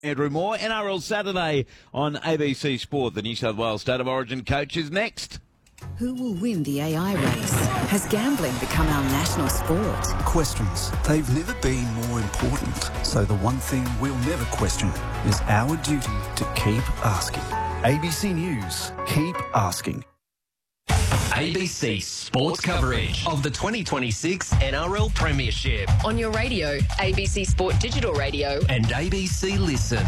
Andrew Moore, NRL Saturday on ABC Sport. The New South Wales State of Origin coach is next. Who will win the AI race? Has gambling become our national sport? Questions. They've never been more important. So the one thing we'll never question is our duty to keep asking. ABC News. Keep asking. ABC Sports coverage of the 2026 NRL Premiership on your radio, ABC Sport Digital Radio and ABC Listen.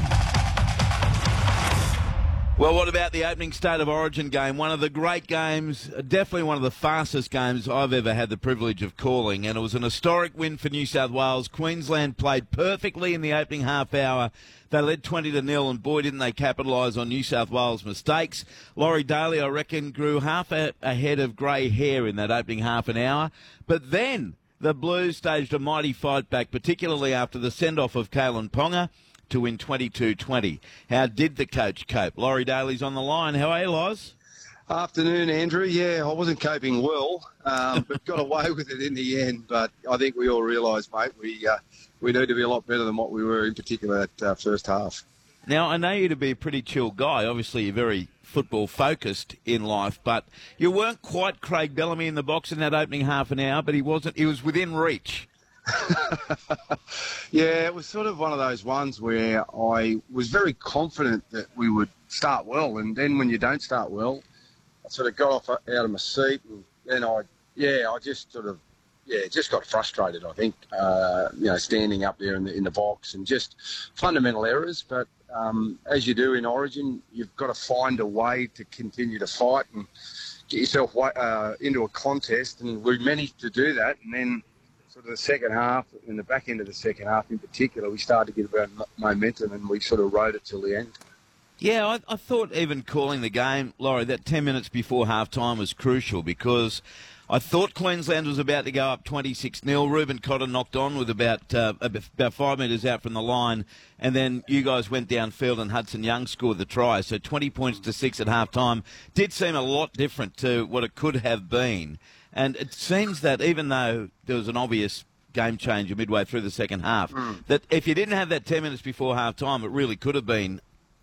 Well, what about the opening State of Origin game? One of the great games, definitely one of the fastest games I've ever had the privilege of calling, and it was an historic win for New South Wales. Queensland played perfectly in the opening half hour. They led 20-0, and boy, didn't they capitalise on New South Wales' mistakes. Laurie Daly, I reckon, grew half a head of grey hair in that opening half an hour. But then the Blues staged a mighty fight back, particularly after the send-off of Kalyn Ponga, to win 22-20. How did the coach cope? Laurie Daly's on the line. How are you, Loz? Afternoon, Andrew. Yeah, I wasn't coping well, but got away with it in the end. But I think we all realise, mate, we need to be a lot better than what we were, in particular that first half. Now, I know you to be a pretty chill guy. Obviously, you're very football-focused in life, but you weren't quite Craig Bellamy in the box in that opening half an hour, but he wasn't. He was within reach. Yeah, it was sort of one of those ones where I was very confident that we would start well, and then when you don't start well, I sort of got off out of my seat, and then I just got frustrated. I think standing up there in the box and just fundamental errors. But as you do in Origin, you've got to find a way to continue to fight and get yourself into a contest, and we managed to do that, and then. Sort of the second half, in the back end of the second half in particular, we started to get a bit of momentum and we sort of rode it till the end. Yeah, I thought even calling the game, Laurie, that 10 minutes before half-time was crucial because I thought Queensland was about to go up 26-0. Reuben Cotter knocked on with about 5 metres out from the line, and then you guys went downfield and Hudson Young scored the try. So 20 points to 6 at half-time did seem a lot different to what it could have been. And it seems that even though there was an obvious game changer midway through the second half, that if you didn't have that 10 minutes before half-time, it really could have been,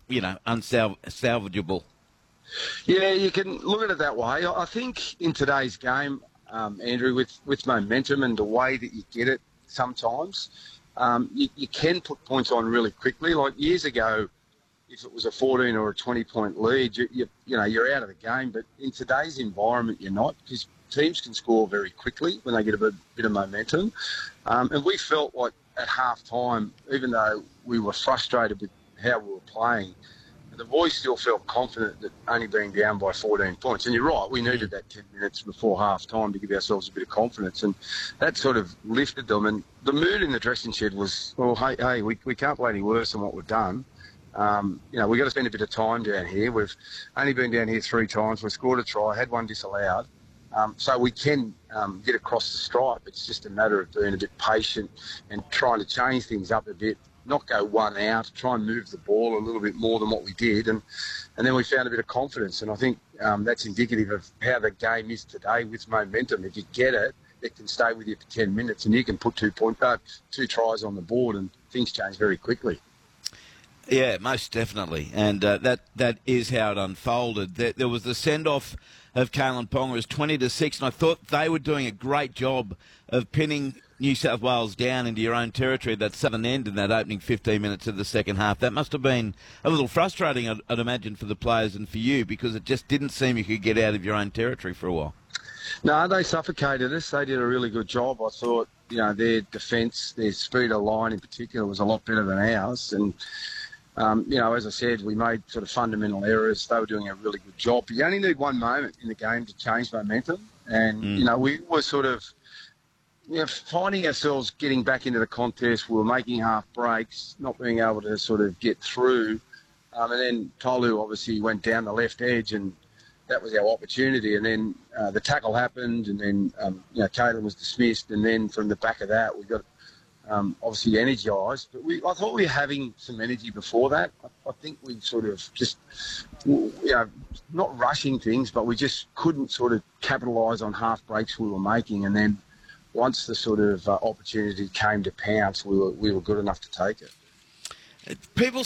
unsalvageable. Yeah, you can look at it that way. I think in today's game, Andrew, with momentum and the way that you get it sometimes, you can put points on really quickly. Like years ago, if it was a 14 or a 20-point lead, you're out of the game. But in today's environment, you're not, because teams can score very quickly when they get a bit of momentum. And we felt like at half-time, even though we were frustrated with how we were playing, the boys still felt confident that only being down by 14 points. And you're right, we needed that 10 minutes before half-time to give ourselves a bit of confidence. And that sort of lifted them. And the mood in the dressing shed was, well, hey, we can't play any worse than what we've done. We've got to spend a bit of time down here. We've only been down here 3 times. We've scored a try, had one disallowed. So we can get across the stripe. It's just a matter of being a bit patient and trying to change things up a bit, not go one out, try and move the ball a little bit more than what we did. And then we found a bit of confidence. And I think that's indicative of how the game is today with momentum. If you get it, it can stay with you for 10 minutes and you can put 2 tries on the board and things change very quickly. Yeah, most definitely. And that is how it unfolded. There was the send-off of Kalyn Ponga. It was 20-6, and I thought they were doing a great job of pinning New South Wales down into your own territory at that southern end in that opening 15 minutes of the second half. That must have been a little frustrating, I'd imagine, for the players and for you, because it just didn't seem you could get out of your own territory for a while. No, they suffocated us. They did a really good job. I thought, their defence, their speed of line in particular was a lot better than ours. And as I said, we made sort of fundamental errors. They were doing a really good job. But you only need one moment in the game to change momentum. And, we were sort of finding ourselves getting back into the contest. We were making half breaks, not being able to sort of get through. And then Tolu obviously went down the left edge, and that was our opportunity. And then the tackle happened, and then, Kalyn was dismissed. And then from the back of that, we got obviously energised. But I thought we were having some energy before that. I think we sort of just, not rushing things, but we just couldn't sort of capitalise on half breaks we were making. And then once the sort of opportunity came to pounce, we were good enough to take it. People